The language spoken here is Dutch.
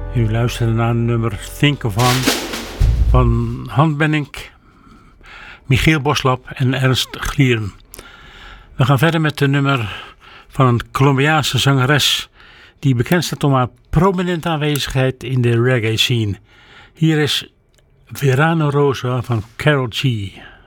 U luisterde naar een nummer Think of Han van Han Benink, Michiel Boslap en Ernst Glieren. We gaan verder met een nummer van een Colombiaanse zangeres die bekend staat om haar prominente aanwezigheid in de reggae scene. Hier is Verano Rosa van Karol G.